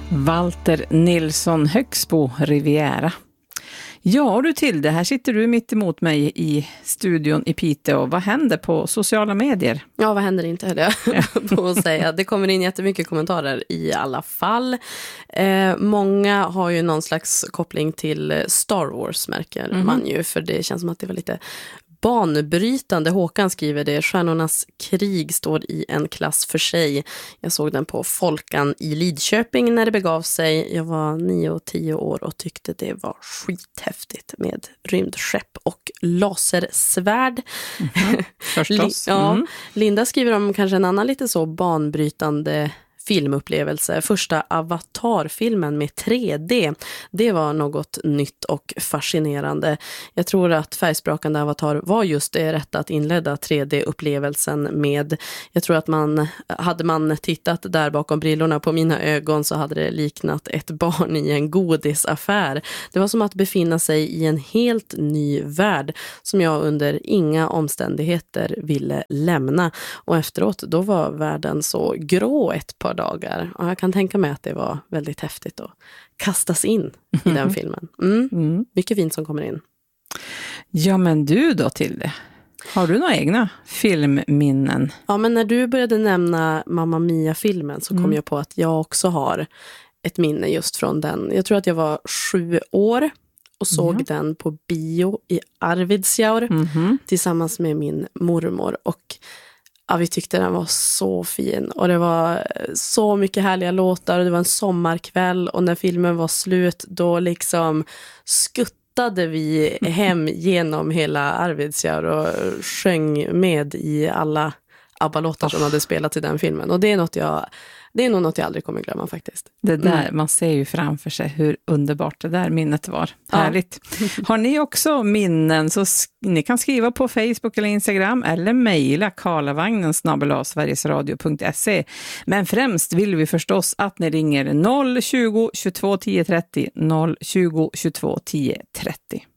Walter Nilsson, Högsbo Riviera. Ja du Tilde, här sitter du mitt emot mig i studion i Piteå. Vad händer på sociala medier? Ja, vad händer inte heller på att säga. Det kommer in jättemycket kommentarer i alla fall. Många har ju någon slags koppling till Star Wars märker man ju. För det känns som att det var lite banbrytande. Håkan skriver det. Stjärnornas krig står i en klass för sig. Jag såg den på Folkan i Lidköping när det begav sig. Jag var 9-10 år och tyckte det var skithäftigt med rymdskepp och lasersvärd. Förstås. Linda skriver om kanske en annan lite så banbrytande filmupplevelse. Första Avatar-filmen med 3D. Det var något nytt och fascinerande. Jag tror att Färgsprakande Avatar var just det rätta att inleda 3D-upplevelsen med. Jag tror att hade man tittat där bakom brillorna på mina ögon så hade det liknat ett barn i en godisaffär. Det var som att befinna sig i en helt ny värld som jag under inga omständigheter ville lämna. Och efteråt då var världen så grå ett par dagar. Och jag kan tänka mig att det var väldigt häftigt att kastas in i den filmen. Mycket fint som kommer in. Ja men du då Tilde, har du några egna filmminnen? Ja men när du började nämna Mamma Mia-filmen så kom jag på att jag också har ett minne just från den. Jag tror att jag var 7 år och såg den på bio i Arvidsjaur tillsammans med min mormor och ja, vi tyckte den var så fin och det var så mycket härliga låtar och det var en sommarkväll och när filmen var slut då liksom skuttade vi hem genom hela Arvidsjaur och sjöng med i alla ABBA-låtar som hade spelats i den filmen och det är nog något jag aldrig kommer glömma faktiskt. Det där, man ser ju framför sig hur underbart det där minnet var. Ja. Härligt. Har ni också minnen så ni kan skriva på Facebook eller Instagram eller mejla karlavagnen@sverigesradio.se. Men främst vill vi förstås att ni ringer 020 22 10 30 020 22 10 30.